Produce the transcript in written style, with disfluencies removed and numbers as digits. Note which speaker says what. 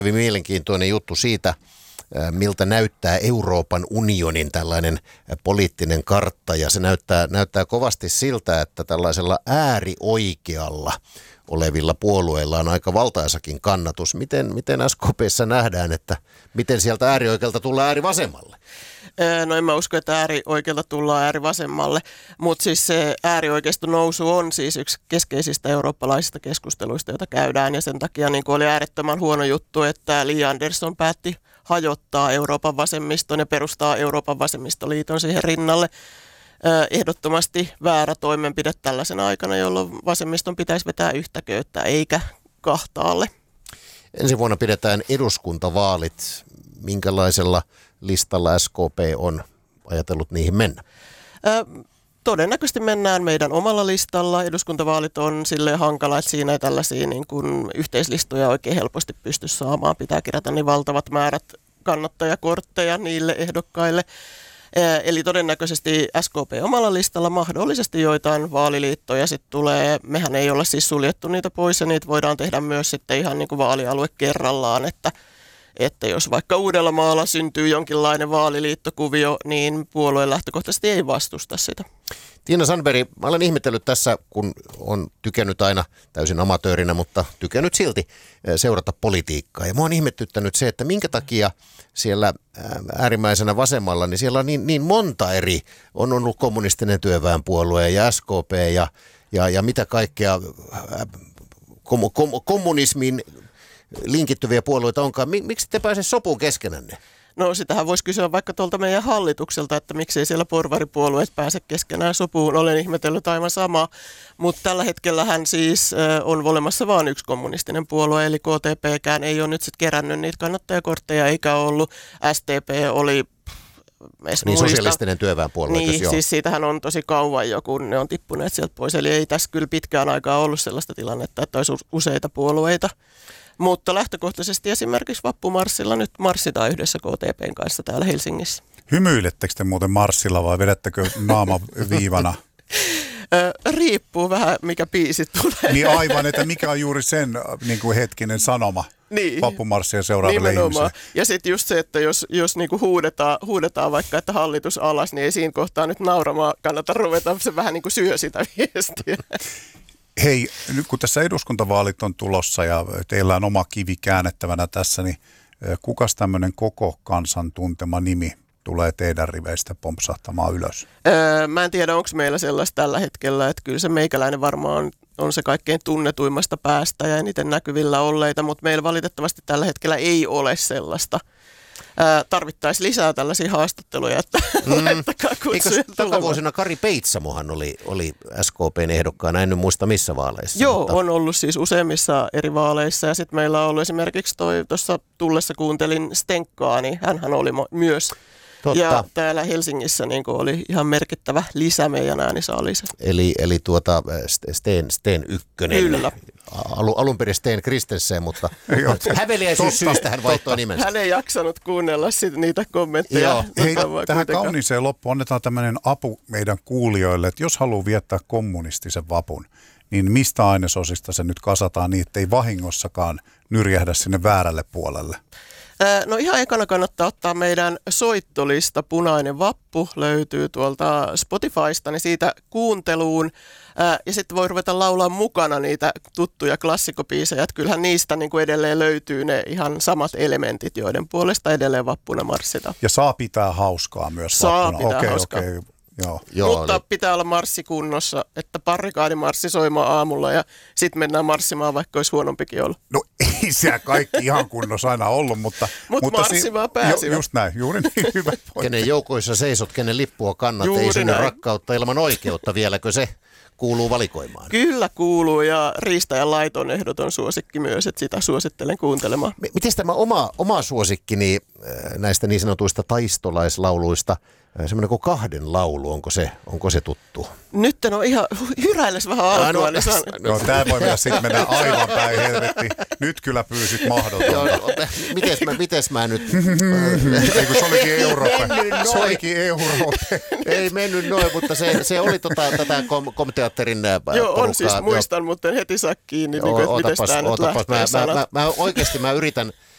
Speaker 1: Hyvin mielenkiintoinen juttu siitä, miltä näyttää Euroopan unionin tällainen poliittinen kartta, ja se näyttää kovasti siltä, että tällaisella äärioikealla olevilla puolueilla on aika valtaisakin kannatus. Miten SKP:ssä nähdään, että miten sieltä äärioikealta tullaan äärivasemmalle?
Speaker 2: No en mä usko, että äärioikealta tullaan äärivasemmalle, mutta siis se äärioikeiston nousu on siis yksi keskeisistä eurooppalaisista keskusteluista, joita käydään, ja sen takia niin oli äärettömän huono juttu, että Li Andersson päätti hajottaa Euroopan vasemmiston ja perustaa Euroopan vasemmistoliiton siihen rinnalle. Ehdottomasti väärä toimenpide tällaisena aikana, jolloin vasemmiston pitäisi vetää yhtä köyttä eikä kahtaalle.
Speaker 1: Ensi vuonna pidetään eduskuntavaalit. Minkälaisella listalla SKP on ajatellut niihin mennä?
Speaker 2: Todennäköisesti mennään meidän omalla listalla. Eduskuntavaalit on silleen hankala, että siinä ei tällaisia niin kuin yhteislistoja oikein helposti pysty saamaan. Pitää kerätä niin valtavat määrät kannattajakortteja niille ehdokkaille. Eli todennäköisesti SKP omalla listalla, mahdollisesti joitain vaaliliittoja sitten tulee. Mehän ei olla siis suljettu niitä pois, ja niitä voidaan tehdä myös sitten ihan niin kuin vaalialue kerrallaan, että jos vaikka Uudellamaalla syntyy jonkinlainen vaaliliittokuvio, niin puolueen lähtökohtaisesti ei vastusta sitä.
Speaker 1: Tiina Sandberg, mä olen ihmetellyt tässä, kun on tykännyt aina täysin amatöörinä, mutta tykännyt silti seurata politiikkaa. Ja mä oon ihmetyttänyt se, että minkä takia siellä äärimmäisenä vasemmalla, niin siellä on niin monta eri, on ollut kommunistinen työväenpuolue ja SKP ja mitä kaikkea kommunismin linkittyviä puolueita onkaan. Miksi te pääse sopuun keskenänne?
Speaker 2: No sitähän voisi kysyä vaikka tuolta meidän hallitukselta, että miksei siellä porvaripuolueet pääse keskenään sopuun. Olen ihmetellyt aivan samaa, mutta tällä hetkellähän siis on olemassa vain yksi kommunistinen puolue, eli KTPkään ei ole nyt sitten kerännyt niitä kannattajakortteja, eikä ollut. SDP oli...
Speaker 1: Niin sosialistinen työväenpuolue.
Speaker 2: Niin, siis siitähän on tosi kauan jo, kun ne on tippuneet sieltä pois. Eli ei tässä kyllä pitkään aikaa ollut sellaista tilannetta, että olisi useita puolueita. Mutta lähtökohtaisesti esimerkiksi vappumarssilla nyt marssitaan yhdessä KTPn kanssa täällä Helsingissä.
Speaker 3: Hymyilettekö te muuten marssilla vai vedättekö naama viivana?
Speaker 2: Riippuu vähän, mikä biisi tulee.
Speaker 3: Niin aivan, että mikä on juuri sen niin kuin hetkinen sanoma
Speaker 2: niin.
Speaker 3: Vappumarssia seuraaville ihmisille.
Speaker 2: Ja sitten just se, että jos niin kuin huudetaan vaikka, että hallitus alas, niin ei siinä kohtaa nyt nauramaan kannata ruveta, se vähän niin kuin syö sitä viestiä.
Speaker 3: Hei, nyt kun tässä eduskuntavaalit on tulossa ja teillä on oma kivi käännettävänä tässä, niin kukas tämmöinen koko kansan tuntema nimi tulee teidän riveistä pompsahtamaan ylös?
Speaker 2: Mä en tiedä, onko meillä sellaista tällä hetkellä, että kyllä se meikäläinen varmaan on se kaikkein tunnetuimmasta päästä ja eniten näkyvillä olleita, mutta meillä valitettavasti tällä hetkellä ei ole sellaista. Tarvittaisiin lisää tällaisia haastatteluja, että laittakaa kutsuja.
Speaker 1: Eikö takavuosina Kari Peitsamohan oli SKPn ehdokkaana, en nyt muista missä vaaleissa.
Speaker 2: Joo, mutta on ollut siis useimmissa eri vaaleissa, ja sitten meillä on ollut esimerkiksi tuossa tullessa kuuntelin Stenkkaa, niin hänhän oli myös. Totta. Ja täällä Helsingissä niin oli ihan merkittävä lisä meidän äänisaaliin.
Speaker 1: Eli Sten ykkönen.
Speaker 2: Kyllä.
Speaker 1: Alun perin Sten Kristensen, mutta häveliäisyyssyystä hän vaihtoi nimensä.
Speaker 2: Hän ei jaksanut kuunnella niitä kommentteja.
Speaker 3: Hei, tähän kauniiseen loppuun annetaan tämmöinen apu meidän kuulijoille, että jos haluaa viettää kommunistisen vapun, niin mistä ainesosista se nyt kasataan niin, ettei vahingossakaan nyrjähdä sinne väärälle puolelle?
Speaker 2: No ihan ekana kannattaa ottaa meidän soittolista Punainen Vappu, löytyy tuolta Spotifysta, niin siitä kuunteluun. Ja sitten voi ruveta laulaa mukana niitä tuttuja klassikobiisejä, että kyllähän niistä niin kuin edelleen löytyy ne ihan samat elementit, joiden puolesta edelleen vappuna marssita.
Speaker 3: Ja saa pitää hauskaa myös vappuna.
Speaker 2: Saa pitää hauskaa.
Speaker 3: Okay. Joo,
Speaker 2: mutta pitää olla marssi-kunnossa, että barrikaadimarssi soimaan aamulla ja sitten mennään marssimaan, vaikka olisi huonompikin ollut.
Speaker 3: No ei se kaikki ihan kunnossa aina ollut, mutta
Speaker 2: marssimaan pääsivät.
Speaker 3: Just näin, juuri niin, hyvä pointti.
Speaker 1: Kenen joukoissa seisot, kenen lippua kannat, juuri ei synny rakkautta ilman oikeutta, vieläkö se kuuluu valikoimaan?
Speaker 2: Kyllä kuuluu, ja Riistäjän laiton ehdoton suosikki myös, että sitä suosittelen kuuntelemaan.
Speaker 1: Miten tämä oma suosikkini näistä niin sanotuista taistolaislauluista, semmoinen kuin Kahden laulu, onko se tuttu?
Speaker 2: Nyt en ole ihan hyräilles vähän alkua.
Speaker 3: No tämä voi sitten mennä aivan päin helvettiin. Nyt kyllä pyysit mahdotonta.
Speaker 1: Mites mä nyt?
Speaker 3: Eikö se olikin Eurooppa? Se olikin Eurooppa.
Speaker 1: Ei mennyt noin, mutta se oli tätä komteatterin porukkaa.
Speaker 2: Joo, on siis muistan, mutta en heti saa kiinni, että miten tämä nyt lähtee sanat.
Speaker 1: Mä oikeasti yritän